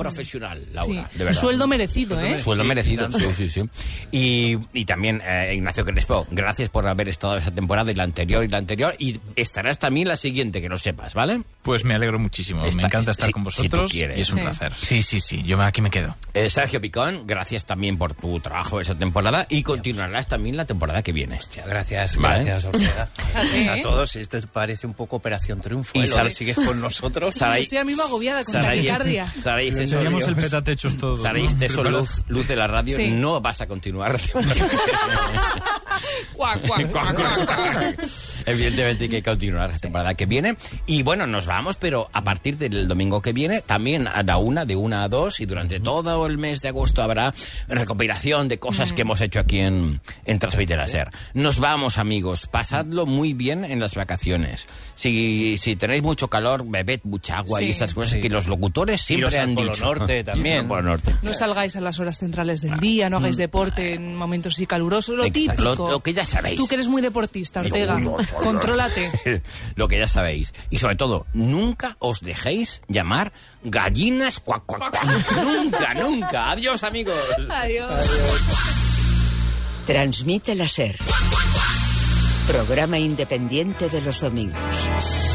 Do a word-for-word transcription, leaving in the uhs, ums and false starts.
profesional, Laura, Sí. de verdad. Sueldo merecido, ¿eh? Sueldo merecido, sí, sí, sí. Y, y también, eh, Ignacio Crespo, gracias por haber estado esa temporada y la anterior y la anterior, y estarás también la siguiente, que lo sepas, ¿vale? Pues me alegro muchísimo, Está- me encanta estar si- con si tú vosotros quieres. y es un Sí. placer. Sí, sí, sí, yo aquí me quedo. Eh, Sergio Picón, gracias también por tu trabajo esa temporada y continuarás también la temporada que viene. Hostia, gracias, Vale. gracias, Ortega. Gracias ¿eh? a todos. Esto parece un poco Operación Triunfo. Y Y Sara- sigues con nosotros. Saray- Estoy ahora mismo agobiada con Saray- taquicardia. Saray, eso, Teníamos el petatechos todos. Saray, ¿no? eso, luz, luz de la radio, Sí. no vas a continuar. Cuac, cuac, cuac, cuac, cuac. Evidentemente hay que continuar la temporada que viene. Y bueno, nos vamos, pero a partir del domingo que viene, también a la una, de una a dos, y durante todo el mes de agosto habrá recopilación de cosas que hemos hecho aquí en, en Transmitir a Ser. Nos vamos, amigos. Pasadlo muy bien en las vacaciones. Si, si tenéis mucho calor, bebed mucha agua Sí. y esas cosas Sí. que los locutores siempre Iros al han Polo dicho. Norte también. Iros al Polo Norte. No salgáis a las horas centrales del día, no hagáis deporte en momentos así calurosos, lo Exacto. típico. Lo- lo que ya sabéis. Tú que eres muy deportista, Ortega, Uy, uy, uy, uy. contrólate. Lo que ya sabéis. Y sobre todo, nunca os dejéis llamar gallinas cuac, cuac, cuac. Nunca, nunca. Adiós, amigos. Adiós. Transmite la SER. Programa independiente de los domingos.